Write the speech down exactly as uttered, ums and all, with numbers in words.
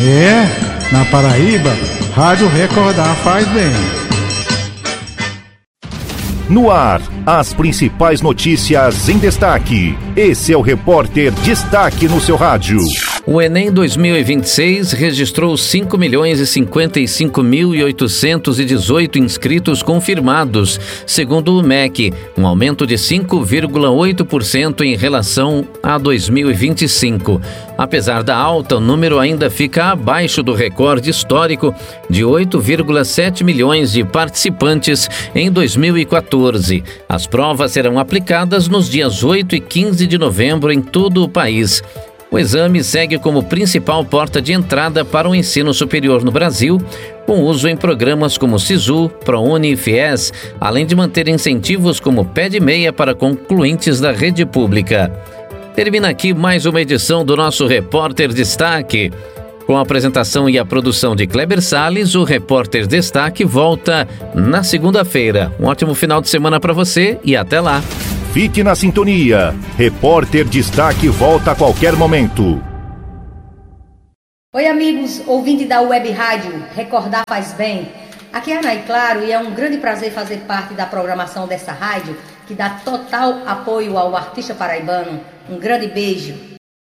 É, na Paraíba, Rádio Recordar faz bem. No ar, as principais notícias em destaque. Esse é o Repórter Destaque no seu rádio. O Enem dois mil e vinte e seis registrou cinco milhões e cinquenta e cinco mil e oitocentos e dezoito inscritos confirmados, segundo o M E C, um aumento de cinco vírgula oito por cento em relação a dois mil e vinte e cinco. Apesar da alta, o número ainda fica abaixo do recorde histórico de oito vírgula sete milhões de participantes em dois mil e quatorze. As provas serão aplicadas nos dias oito e quinze de novembro em todo o país. O exame segue como principal porta de entrada para o ensino superior no Brasil, com uso em programas como SISU, ProUni e FIES, além de manter incentivos como Pé de Meia para concluintes da rede pública. Termina aqui mais uma edição do nosso Repórter Destaque. Com a apresentação e a produção de Kleber Salles, o Repórter Destaque volta na segunda-feira. Um ótimo final de semana para você e até lá. Fique na sintonia. Repórter Destaque volta a qualquer momento. Oi, amigos, ouvinte da Web Rádio Recordar Faz Bem. Aqui é a Anaí Claro e é um grande prazer fazer parte da programação dessa rádio que dá total apoio ao artista paraibano. Um grande beijo.